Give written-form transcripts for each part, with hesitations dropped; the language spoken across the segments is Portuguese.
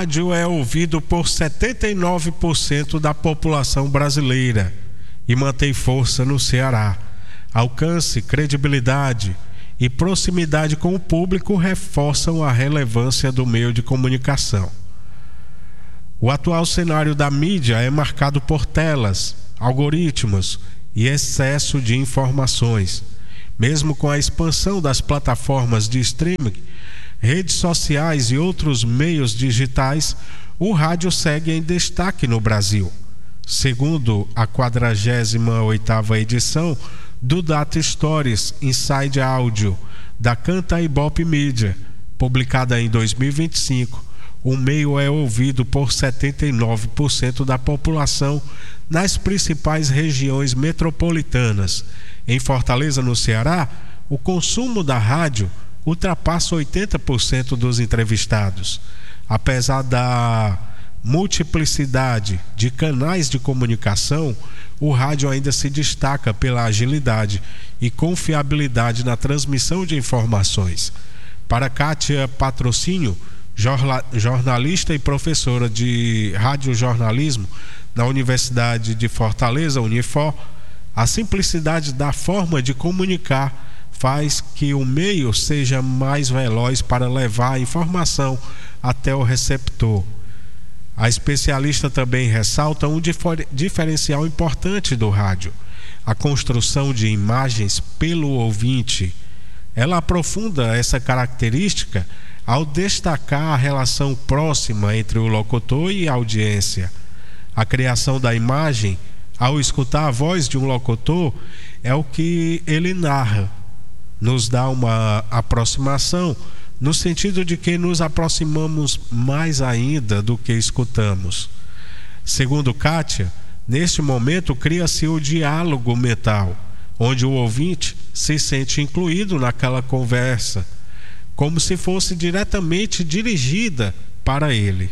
rádio é ouvido por 79% da população brasileira e mantém força no Ceará. Alcance, credibilidade e proximidade com o público reforçam a relevância do meio de comunicação. O atual cenário da mídia é marcado por telas, algoritmos e excesso de informações. Mesmo com a expansão das plataformas de streaming, redes sociais e outros meios digitais, o rádio segue em destaque no Brasil. Segundo a 48ª edição do Data Stories Inside Áudio da Canta Ibope Mídia, publicada em 2025, o meio é ouvido por 79% da população nas principais regiões metropolitanas. Em Fortaleza, no Ceará, o consumo da rádio ultrapassa 80% dos entrevistados. Apesar da multiplicidade de canais de comunicação, o rádio ainda se destaca pela agilidade e confiabilidade na transmissão de informações. Para Kátia Patrocínio, jornalista e professora de radiojornalismo na Universidade de Fortaleza, Unifor, a simplicidade da forma de comunicar faz que o meio seja mais veloz para levar a informação até o receptor. A especialista também ressalta um diferencial importante do rádio: a construção de imagens pelo ouvinte. Ela aprofunda essa característica ao destacar a relação próxima entre o locutor e a audiência. A criação da imagem, ao escutar a voz de um locutor, é o que ele narra. Nos dá uma aproximação, no sentido de que nos aproximamos mais ainda do que escutamos. Segundo Kátia, neste momento cria-se o diálogo mental, onde o ouvinte se sente incluído naquela conversa, como se fosse diretamente dirigida para ele.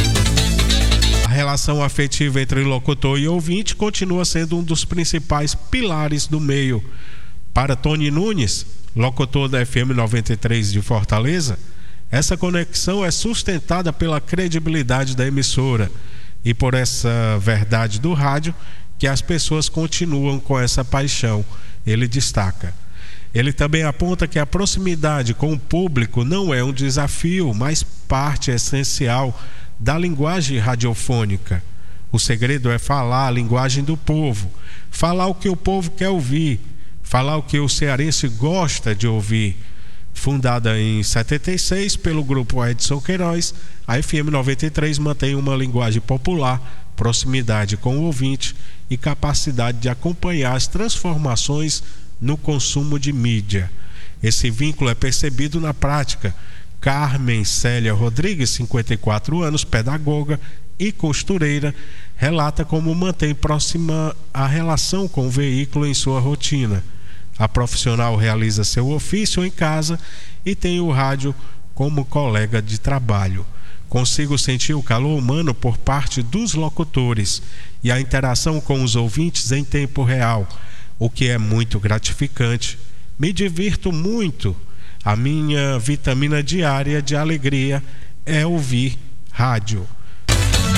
A relação afetiva entre locutor e ouvinte continua sendo um dos principais pilares do meio. Para Tony Nunes, locutor da FM 93 de Fortaleza, essa conexão é sustentada pela credibilidade da emissora e por essa verdade do rádio que as pessoas continuam com essa paixão, ele destaca. Ele também aponta que a proximidade com o público não é um desafio, mas parte essencial da linguagem radiofônica. O segredo é falar a linguagem do povo, falar o que o povo quer ouvir, falar o que o cearense gosta de ouvir. Fundada em 76 pelo grupo Edson Queiroz, a FM 93 mantém uma linguagem popular, proximidade com o ouvinte e capacidade de acompanhar as transformações no consumo de mídia. Esse vínculo é percebido na prática. Carmen Célia Rodrigues, 54 anos, pedagoga e costureira, relata como mantém próxima a relação com o veículo em sua rotina. A profissional realiza seu ofício em casa e tem o rádio como colega de trabalho. Consigo sentir o calor humano por parte dos locutores e a interação com os ouvintes em tempo real, o que é muito gratificante. Me divirto muito. A minha vitamina diária de alegria é ouvir rádio.